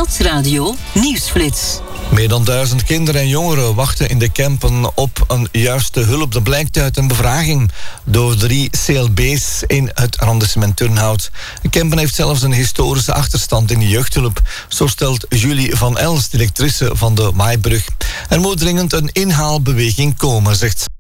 Nieuwsradio Nieuwsflits. Meer dan 1000 kinderen en jongeren wachten in de Kempen op een juiste hulp. Dat blijkt uit een bevraging door 3 CLB's in het arrondissement Turnhout. De Kempen heeft zelfs een historische achterstand in de jeugdhulp. Zo stelt Julie van Els, directrice van de Maaibrug. Er moet dringend een inhaalbeweging komen, zegt ze.